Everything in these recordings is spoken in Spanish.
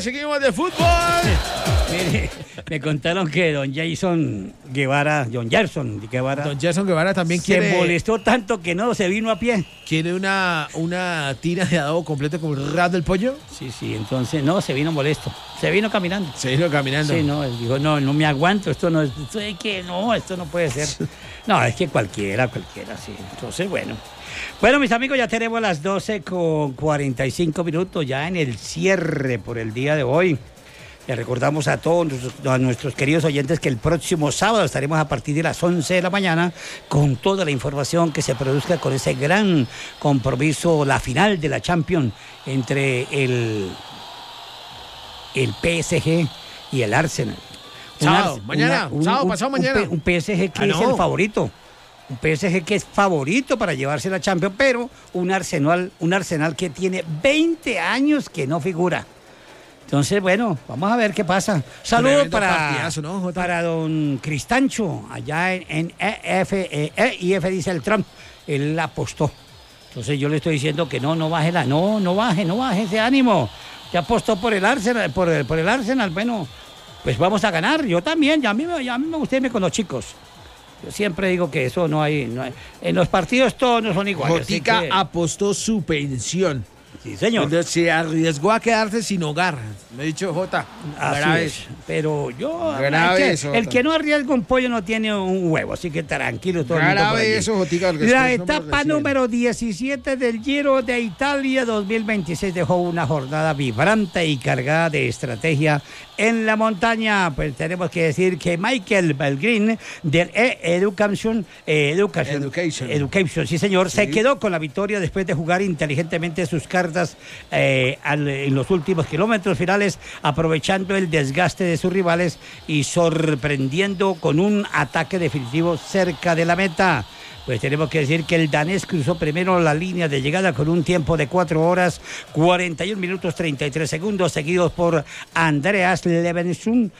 seguimos de fútbol. Mire, me contaron que don Gerson Guevara también se molestó tanto que no se vino a pie. ¿Quiere una tina de adobo completo con el ras del pollo? Sí, entonces no, se vino molesto. Se vino caminando. Sí, no, él dijo, no me aguanto, esto no puede ser. No, es que cualquiera, sí. Entonces, bueno. Bueno, mis amigos, ya tenemos las 12:45 minutos ya en el cierre por el día de hoy. Le recordamos a todos nuestros queridos oyentes que el próximo sábado estaremos a partir de las 11 de la mañana con toda la información que se produzca con ese gran compromiso, la final de la Champions entre el PSG y el Arsenal. Sábado, pasado mañana. Un PSG que es el favorito. Un PSG que es favorito para llevarse la Champions, pero un Arsenal que tiene 20 años que no figura. Entonces, bueno, vamos a ver qué pasa. Saludos para don Cristancho, allá en EIF dice el Trump. Él apostó. Entonces yo le estoy diciendo que no baje ese ánimo. Ya apostó por el Arsenal, por el Arsenal. Bueno, pues vamos a ganar. Yo también, a mí me gusta irme con los chicos. Yo siempre digo que eso no hay. En los partidos todos no son iguales. Jotica apostó su pensión. Sí, señor. Entonces se arriesgó a quedarse sin hogar. Me ha dicho Jota. Grave es. Pero yo... el que no arriesga un pollo no tiene un huevo, así que tranquilo todo el mundo por allí. Eso, Jotica. La etapa número 17 del Giro de Italia 2026 dejó una jornada vibrante y cargada de estrategia en la montaña. Pues tenemos que decir que Michael Belgrin del Education, sí señor, sí. Se quedó con la victoria después de jugar inteligentemente sus cartas en los últimos kilómetros finales, aprovechando el desgaste de sus rivales y sorprendiendo con un ataque definitivo cerca de la meta. Pues tenemos que decir que el danés cruzó primero la línea de llegada con un tiempo de 4 horas, 41 minutos 33 segundos, seguidos por Andreas Levensum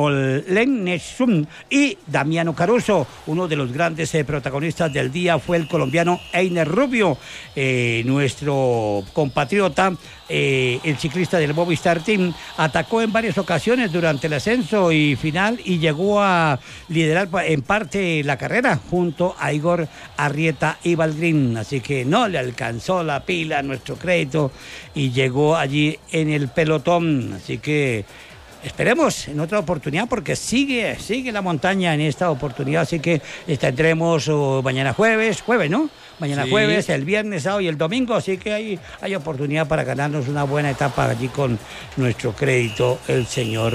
y Damiano Caruso. Uno de los grandes protagonistas del día fue el colombiano Einer Rubio, nuestro compatriota. El ciclista del Movistar Team atacó en varias ocasiones durante el ascenso y final y llegó a liderar en parte la carrera junto a Igor Arrieta y Valgrín, así que no le alcanzó la pila a nuestro crédito y llegó allí en el pelotón, así que esperemos en otra oportunidad porque sigue la montaña en esta oportunidad, así que tendremos mañana jueves, ¿no? Mañana sí. Jueves, el viernes, sábado y el domingo, así que hay oportunidad para ganarnos una buena etapa allí con nuestro crédito, el señor,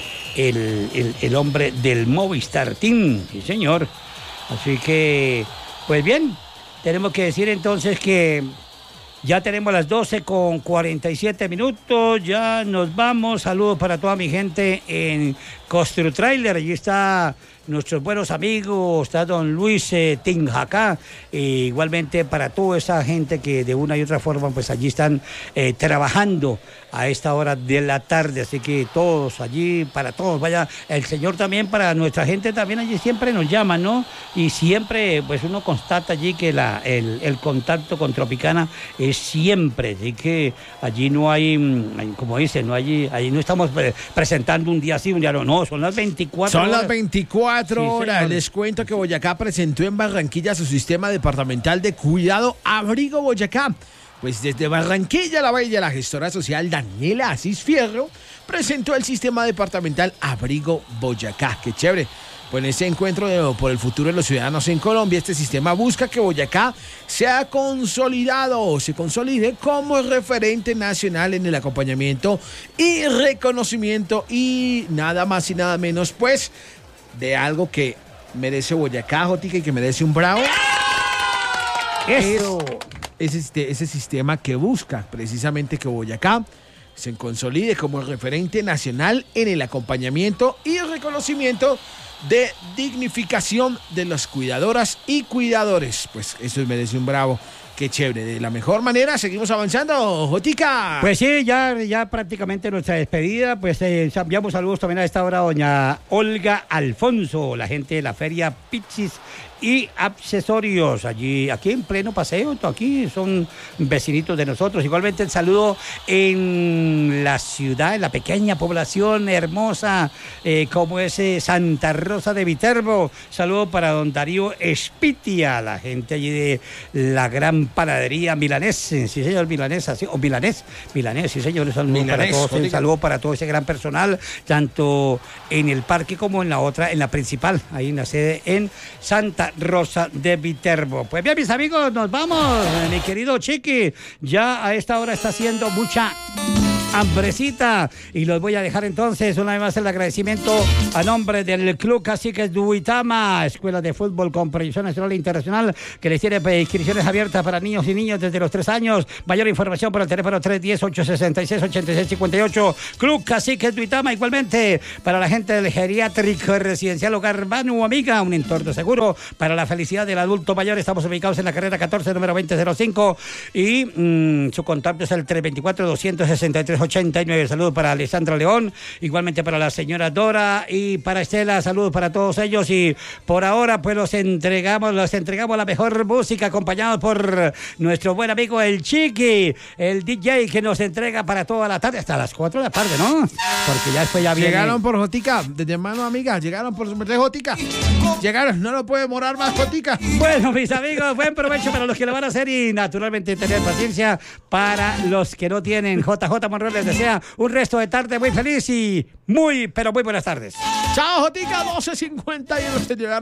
el hombre del Movistar Team, sí señor. Así que, pues bien, tenemos que decir entonces que ya tenemos las 12:47 minutos, ya nos vamos. Saludos para toda mi gente en Construtrailer, allí está nuestros buenos amigos, está don Luis Tinjacá, igualmente para toda esa gente que de una y otra forma pues allí están trabajando a esta hora de la tarde, así que todos allí, para todos, vaya, el señor también, para nuestra gente también allí siempre nos llama, ¿no? Y siempre pues uno constata allí que el contacto con Tropicana es siempre, así que allí no hay, como dicen, allí no estamos presentando un día sí, un día no, son las 24 horas. Son las 24 horas. Señor. Les cuento que Boyacá presentó en Barranquilla su sistema departamental de cuidado Abrigo Boyacá. Pues desde Barranquilla la Bella, la gestora social Daniela Asís Fierro presentó el sistema departamental Abrigo Boyacá. ¡Qué chévere! Pues en ese encuentro por el futuro de los ciudadanos en Colombia, este sistema busca que Boyacá se consolide como referente nacional en el acompañamiento y reconocimiento y nada más y nada menos, pues, de algo que merece Boyacá, Jotica, y que merece un bravo. Ese sistema que busca precisamente que Boyacá se consolide como referente nacional en el acompañamiento y reconocimiento de dignificación de las cuidadoras y cuidadores. Pues eso merece un bravo. Qué chévere, de la mejor manera seguimos avanzando, Jotica. Pues sí, ya prácticamente nuestra despedida, pues enviamos saludos también a esta hora a doña Olga Alfonso, la gente de la Feria Pichis y accesorios. Aquí en pleno paseo, aquí son vecinitos de nosotros. Igualmente el saludo en la ciudad, en la pequeña población hermosa como es Santa Rosa de Viterbo. Saludo para don Darío Espitia, la gente allí de la gran panadería Milanés. Sí, señor, Milanesa, sí, o Milanés, sí, señor. Un saludo para todo ese gran personal, tanto en el parque como en la otra, en la principal, ahí en la sede en Santa Rosa de Viterbo. Pues bien, mis amigos, nos vamos, mi querido Chiqui. Ya a esta hora está haciendo mucha hambrecita y los voy a dejar entonces una vez más el agradecimiento a nombre del Club Caciques de Uitama, escuela de fútbol con proyección nacional e internacional, que les tiene inscripciones abiertas para niños y niñas desde los 3 años. Mayor información por el teléfono 310-866-8658. Club Caciques de Uitama. Igualmente para la gente del geriátrico residencial Hogar Manu Amiga, un entorno seguro para la felicidad del adulto mayor. Estamos ubicados en la carrera 14, número 2005 y su contacto es el 324-263-89. Saludos para Alessandra León, igualmente para la señora Dora y para Estela. Saludos para todos ellos y por ahora pues los entregamos la mejor música, acompañados por nuestro buen amigo el Chiqui, el DJ, que nos entrega para toda la tarde, hasta las 4 de la tarde, ¿no? Porque ya después ya viene. Llegaron por Jotica, desde mano amiga, llegaron por de Jotica. Llegaron, no lo puede demorar más Jotica. Bueno, mis amigos, buen provecho para los que lo van a hacer y naturalmente tener paciencia para los que no tienen. JJ Monroe les desea un resto de tarde muy feliz y muy, pero muy buenas tardes. Chao, Jotica, 12:51.